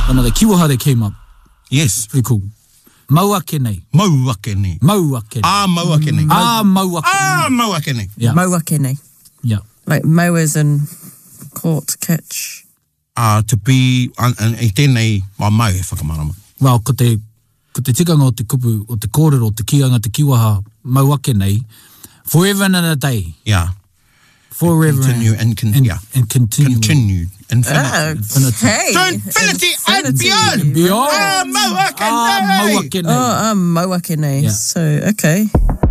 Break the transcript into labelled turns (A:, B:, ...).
A: One of the kiwaha that came up.
B: Yes.
A: Pretty cool. Mauake nei.
B: Mauake nei.
A: Mauake nei.
B: Mauake nei.
A: Mauake nei.
B: Mauake nei.
A: Yeah.
C: Mauake nei.
A: Yeah.
C: Like mowers and caught, catch.
B: To be, I tēnei mau e whakamarama.
A: Well, ko te tikanga o te kupu, o te kōrero, o te kianga, te kiwaha, mauake nei, forever and a day.
B: Yeah.
A: Forever
B: Continue and continue.
A: And continue.
B: Continued. Infinity.
C: Hey.
B: To infinity and beyond.
A: Beyond.
B: Mauake nei.
A: Mauake nei.
C: Mauake nei.
A: Yeah.
C: So, okay.